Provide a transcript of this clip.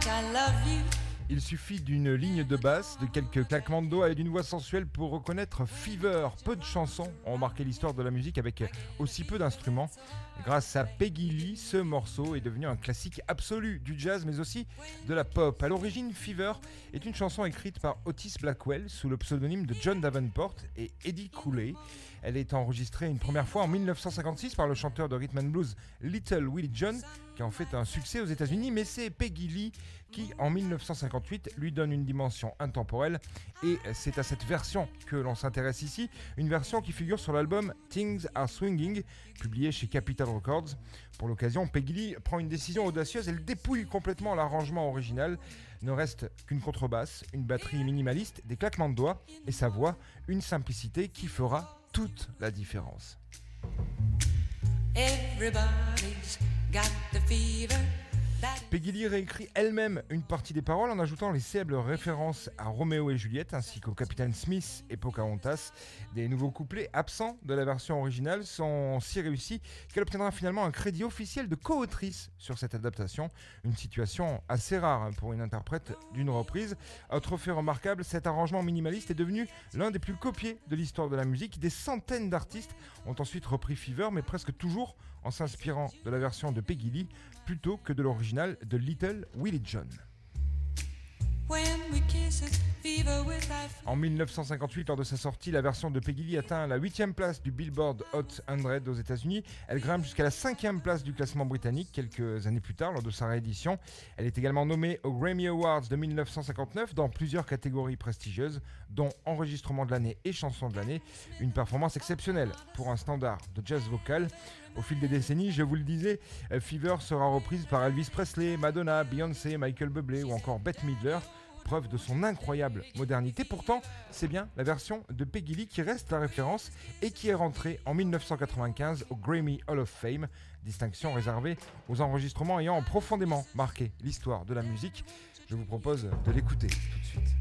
I love you. Il suffit d'une ligne de basse, de quelques claquements de doigts et d'une voix sensuelle pour reconnaître Fever. Peu de chansons ont marqué l'histoire de la musique avec aussi peu d'instruments. Grâce à Peggy Lee, ce morceau est devenu un classique absolu du jazz mais aussi de la pop. À l'origine, Fever est une chanson écrite par Otis Blackwell sous le pseudonyme de John Davenport et Eddie Cooley. Elle est enregistrée une première fois en 1956 par le chanteur de rhythm and blues Little Willie John, qui en fait un succès aux États-Unis, mais c'est Peggy Lee qui, en 1958, lui donne une dimension intemporelle. Et c'est à cette version que l'on s'intéresse ici, une version qui figure sur l'album Things Are Swinging, publié chez Capitol Records. Pour l'occasion, Peggy Lee prend une décision audacieuse, elle dépouille complètement l'arrangement original. Ne reste qu'une contrebasse, une batterie minimaliste, des claquements de doigts et sa voix, une simplicité qui fera toute la différence. Everybody's got the fever. Peggy Lee réécrit elle-même une partie des paroles en ajoutant les célèbres références à Roméo et Juliette ainsi qu'au Capitaine Smith et Pocahontas. Des nouveaux couplets absents de la version originale sont si réussis qu'elle obtiendra finalement un crédit officiel de co-autrice sur cette adaptation. Une situation assez rare pour une interprète d'une reprise. Autre fait remarquable, cet arrangement minimaliste est devenu l'un des plus copiés de l'histoire de la musique. Des centaines d'artistes ont ensuite repris Fever, mais presque toujours en s'inspirant de la version de Peggy Lee plutôt que de l'original de Little Willie John. En 1958, lors de sa sortie, la version de Peggy Lee atteint la 8e place du Billboard Hot 100 aux États-Unis. Elle grimpe jusqu'à la 5e place du classement britannique quelques années plus tard lors de sa réédition. Elle est également nommée aux Grammy Awards de 1959 dans plusieurs catégories prestigieuses, dont enregistrement de l'année et chanson de l'année. Une performance exceptionnelle pour un standard de jazz vocal. Au fil des décennies, je vous le disais, Fever sera reprise par Elvis Presley, Madonna, Beyoncé, Michael Bublé ou encore Bette Midler. Preuve de son incroyable modernité. Pourtant, c'est bien la version de Peggy Lee qui reste la référence et qui est rentrée en 1995 au Grammy Hall of Fame, distinction réservée aux enregistrements ayant profondément marqué l'histoire de la musique. Je vous propose de l'écouter tout de suite.